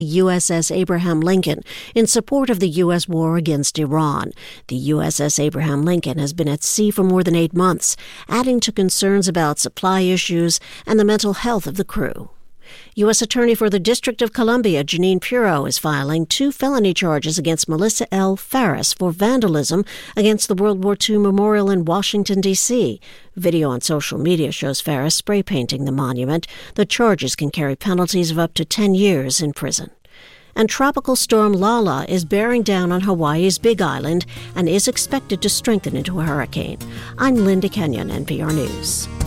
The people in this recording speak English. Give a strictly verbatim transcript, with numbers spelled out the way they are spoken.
U S S Abraham Lincoln in support of the U S war against Iran. The U S S Abraham Lincoln has been at sea for more than eight months, adding to concerns about supply issues and the mental health of the crew. U S. Attorney for the District of Columbia, Jeanine Pirro, is filing two felony charges against Melissa L. Farris for vandalism against the World War Two Memorial in Washington, D C Video on social media shows Farris spray painting the monument. The charges can carry penalties of up to ten years in prison. And Tropical Storm Lala is bearing down on Hawaii's Big Island and is expected to strengthen into a hurricane. I'm Linda Kenyon, N P R News.